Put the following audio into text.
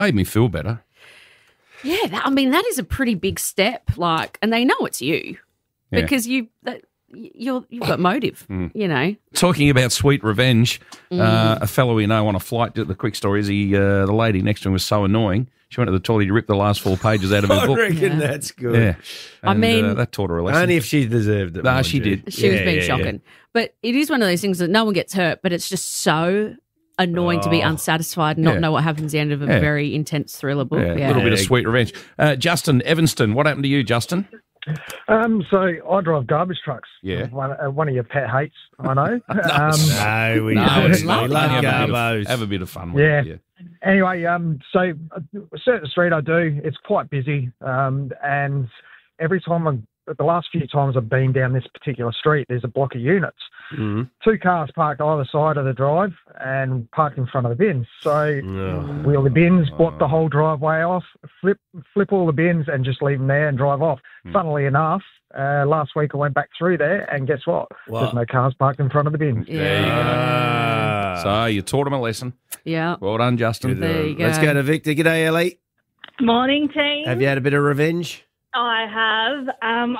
Made me feel better. Yeah, that is a pretty big step. And they know it's you because you've got motive. You know. Talking about sweet revenge, a fellow we know on a flight. The quick story is the lady next to him was so annoying. She went to the toilet to rip the last 4 pages out of her book. I reckon that's good. Yeah, and, that taught her a lesson. Only if she deserved it. No, she did. She was being shocking. But it is one of those things that no one gets hurt, but it's just so annoying to be unsatisfied and not know what happens at the end of a very intense thriller book. A little bit of sweet revenge. Justin Evanston, what happened to you, Justin? So I drive garbage trucks. Yeah. One of your pet hates, I know. No, we love garbos. Have a bit of fun with Yeah. it. Yeah. Anyway, so a certain street I do, it's quite busy. And every time the last few times I've been down this particular street, there's a block of units. 2 cars parked either side of the drive and parked in front of the bins. So wheel the bins, block the whole driveway off, flip all the bins and just leave them there and drive off. Funnily enough, last week I went back through there and guess what? There's no cars parked in front of the bins. There you go. So you taught him a lesson. Yeah. Well done, Justin. There you go. Let's go to Victor. G'day, Ellie. Morning, team. Have you had a bit of revenge? I have.